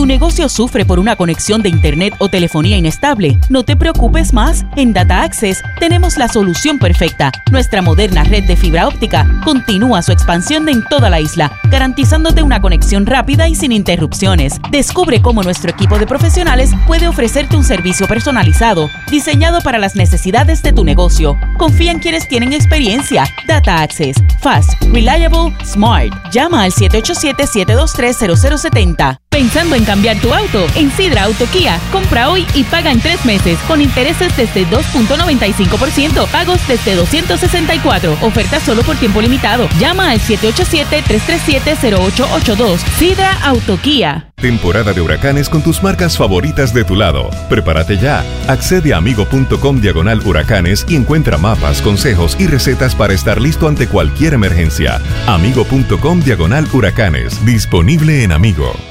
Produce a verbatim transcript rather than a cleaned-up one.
negocio sufre por una conexión de internet o telefonía inestable? No te preocupes más. En Data Access tenemos la solución perfecta. Nuestra moderna red de fibra óptica continúa su expansión en toda la isla, garantizándote una conexión rápida y sin interrupciones. Descubre cómo nuestro equipo de profesionales puede ofrecerte un servicio personalizado, diseñado para las necesidades de tu negocio. Confía en quienes tienen experiencia. Data Access. Fast, reliable, smart. Llama al siete ocho siete, siete dos tres, cero cero siete cero. ¿Pensando en cambiar tu auto? En Sidra Auto Kia, compra hoy y paga en tres meses con intereses desde dos punto noventa y cinco por ciento, pagos desde doscientos sesenta y cuatro. Oferta solo por tiempo limitado. Llama al siete ocho siete, tres tres siete, cero ocho ocho dos. Sidra Auto Kia. Temporada de huracanes con tus marcas favoritas de tu lado. Prepárate ya. Accede a amigo.com diagonal huracanes y encuentra mapas, consejos y recetas para estar listo ante cualquier emergencia. Amigo.com diagonal huracanes. Disponible en Amigo.